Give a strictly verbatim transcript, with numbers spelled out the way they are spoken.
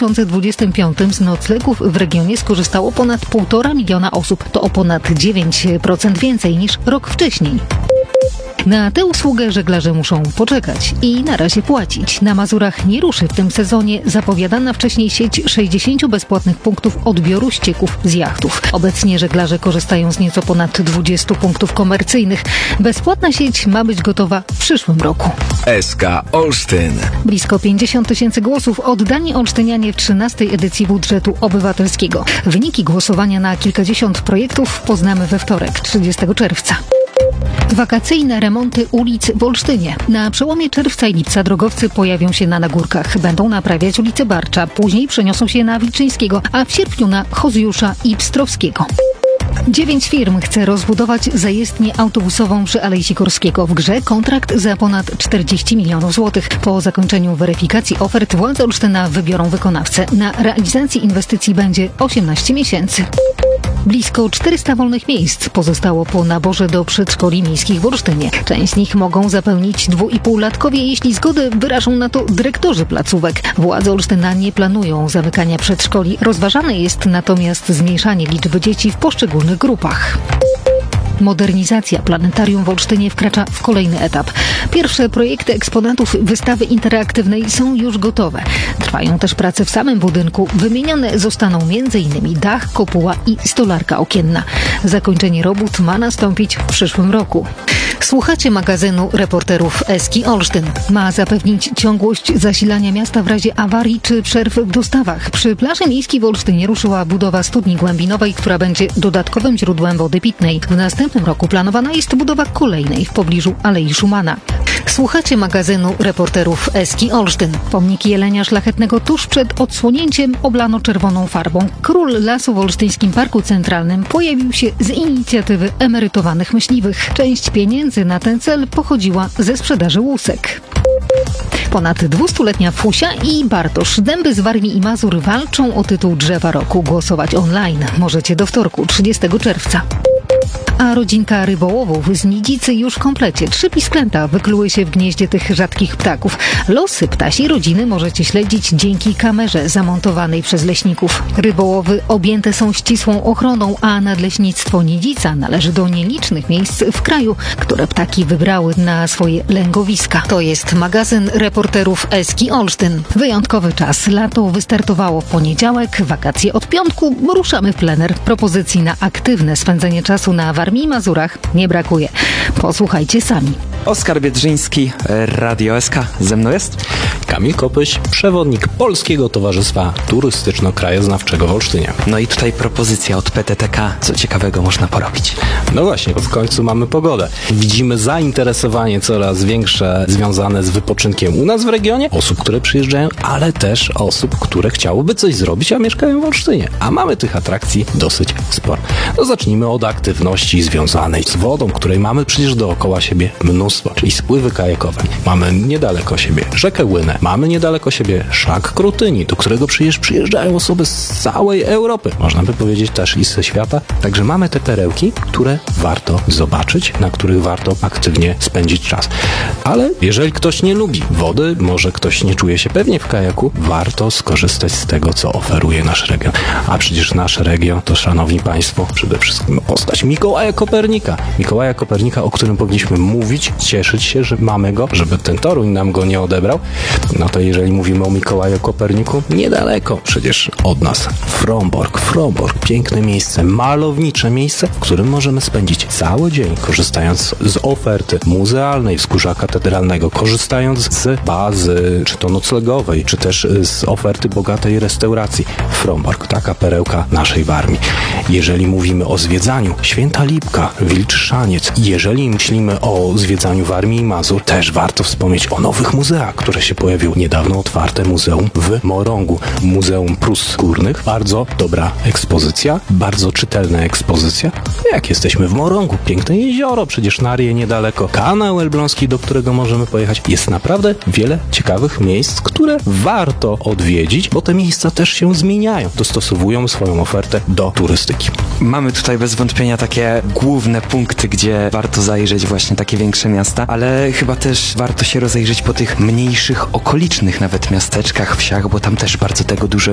tysiące dwudziestym piątym z noclegów w regionie skorzystało ponad półtora miliona osób. To o ponad dziewięć procent więcej niż rok wcześniej. Na tę usługę żeglarze muszą poczekać i na razie płacić. Na Mazurach nie ruszy w tym sezonie zapowiadana wcześniej sieć sześćdziesięciu bezpłatnych punktów odbioru ścieków z jachtów. Obecnie żeglarze korzystają z nieco ponad dwudziestu punktów komercyjnych. Bezpłatna sieć ma być gotowa w przyszłym roku. S K Olsztyn. Blisko pięćdziesiąt tysięcy głosów oddali olsztynianie w trzynastej edycji budżetu obywatelskiego. Wyniki głosowania na kilkadziesiąt projektów poznamy we wtorek, trzydziestego czerwca. Wakacyjne remonty ulic w Olsztynie. Na przełomie czerwca i lipca drogowcy pojawią się na Nagórkach. Będą naprawiać ulicę Barcza, później przeniosą się na Wilczyńskiego, a w sierpniu na Hozjusza i Pstrowskiego. Dziewięć firm chce rozbudować zajezdnię autobusową przy Alei Sikorskiego. W grze kontrakt za ponad czterdzieści milionów złotych. Po zakończeniu weryfikacji ofert władze Olsztyna wybiorą wykonawcę. Na realizacji inwestycji będzie osiemnaście miesięcy. Blisko czterysta wolnych miejsc pozostało po naborze do przedszkoli miejskich w Olsztynie. Część z nich mogą zapełnić dwuipółlatkowie, jeśli zgodę wyrażą na to dyrektorzy placówek. Władze Olsztyna nie planują zamykania przedszkoli. Rozważane jest natomiast zmniejszanie liczby dzieci w poszczególnych grupach. Modernizacja planetarium w Olsztynie wkracza w kolejny etap. Pierwsze projekty eksponatów wystawy interaktywnej są już gotowe. Trwają też prace w samym budynku. Wymienione zostaną m.in. dach, kopuła i stolarka okienna. Zakończenie robót ma nastąpić w przyszłym roku. Słuchacie magazynu reporterów S K Olsztyn. Ma zapewnić ciągłość zasilania miasta w razie awarii czy przerw w dostawach. Przy plaży miejskiej w Olsztynie ruszyła budowa studni głębinowej, która będzie dodatkowym źródłem wody pitnej. W następnym roku planowana jest budowa kolejnej w pobliżu Alei Szumana. Słuchacie magazynu reporterów S K Olsztyn. Pomnik jelenia szlachetnego tuż przed odsłonięciem oblano czerwoną farbą. Król lasu w Olsztyńskim Parku Centralnym pojawił się z inicjatywy emerytowanych myśliwych. Część pieniędzy na ten cel pochodziła ze sprzedaży łusek. Ponad dwustuletnia Fusia i Bartosz. Dęby z Warmii i Mazur walczą o tytuł Drzewa Roku. Głosować online możecie do wtorku, trzydziestego czerwca. A rodzinka rybołowów z Nidzicy już w komplecie. Trzy pisklęta wykluły się w gnieździe tych rzadkich ptaków. Losy ptasiej rodziny możecie śledzić dzięki kamerze zamontowanej przez leśników. Rybołowy objęte są ścisłą ochroną, a Nadleśnictwo Nidzica należy do nielicznych miejsc w kraju, które ptaki wybrały na swoje lęgowiska. To jest magazyn reporterów S K Olsztyn. Wyjątkowy czas. Lato wystartowało w poniedziałek, wakacje od piątku. Ruszamy w plener. Propozycji na aktywne spędzenie czasu na Warmii i Mazurach nie brakuje. Posłuchajcie sami. Oskar Biedrzyński, Radio S K. Ze mną jest Kamil Kopyś, przewodnik Polskiego Towarzystwa Turystyczno-Krajoznawczego w Olsztynie. No i tutaj propozycja od P T T K. Co ciekawego można porobić? No właśnie, w końcu mamy pogodę. Widzimy zainteresowanie coraz większe związane z wypoczynkiem u nas w regionie. Osób, które przyjeżdżają, ale też osób, które chciałyby coś zrobić, a mieszkają w Olsztynie. A mamy tych atrakcji dosyć sporo. No zacznijmy od aktywności związanej z wodą, której mamy przecież dookoła siebie mnóstwo, czyli spływy kajakowe. Mamy niedaleko siebie rzekę Łynę, mamy niedaleko siebie szlak Krutyni, do którego przecież przyjeżdżają osoby z całej Europy, można by powiedzieć też i ze świata. Także mamy te perełki, które warto zobaczyć, na których warto aktywnie spędzić czas. Ale jeżeli ktoś nie lubi wody, może ktoś nie czuje się pewnie w kajaku, warto skorzystać z tego, co oferuje nasz region. A przecież nasz region to, szanowni państwo, przede wszystkim postać Mikołaja Kopernika. Mikołaja Kopernika, o którym powinniśmy mówić, cieszyć się, że mamy go, żeby ten Toruń nam go nie odebrał. No to jeżeli mówimy o Mikołaju Koperniku, niedaleko przecież od nas Frombork. Frombork, piękne miejsce, malownicze miejsce, w którym możemy spędzić cały dzień, korzystając z oferty muzealnej Wzgórza Katedralnego, korzystając z bazy, czy to noclegowej, czy też z oferty bogatej restauracji. Frombork, taka perełka naszej Warmii. Jeżeli mówimy o zwiedzaniu, Święta Lipka, Wilczyszaniec. Jeżeli myślimy o zwiedzaniu Warmii i Mazur, też warto wspomnieć o nowych muzeach, które się pojawiły. Niedawno otwarte muzeum w Morągu, Muzeum Prus Górnych. Bardzo dobra ekspozycja, bardzo czytelna ekspozycja. Jak jesteśmy w Morągu, piękne jezioro, przecież Narie niedaleko, kanał elbląski, do którego możemy pojechać. Jest naprawdę wiele ciekawych miejsc, które warto odwiedzić, bo te miejsca też się zmieniają, dostosowują swoją ofertę do turystyki. Mamy tutaj bez wątpienia takie główne punkty, gdzie warto zajrzeć, właśnie takie większe miasta, ale chyba też warto się rozejrzeć po tych mniejszych, okolicznych nawet miasteczkach, wsiach, bo tam też bardzo tego dużo